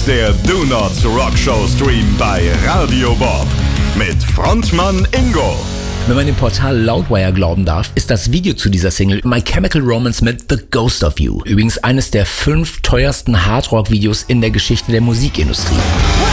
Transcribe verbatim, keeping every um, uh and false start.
ist der Do Not Rock Show Stream bei Radio Bob mit Frontmann Ingo. Wenn man dem Portal Loudwire glauben darf, ist das Video zu dieser Single My Chemical Romance mit The Ghost of You übrigens eines der fünf teuersten Hardrock-Videos in der Geschichte der Musikindustrie.